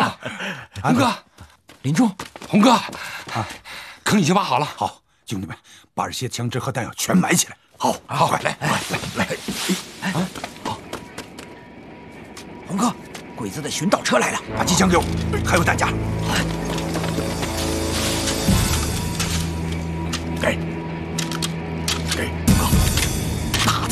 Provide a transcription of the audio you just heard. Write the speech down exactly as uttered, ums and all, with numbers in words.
了。红哥，林冲，红哥，啊，坑已经挖好了。 好，兄弟们，把这些枪支和弹药全埋起来。 好，好，快来，来，来，来。 啊，好。红哥，鬼子的巡导车来了， 把机枪给我，还有弹夹。 给。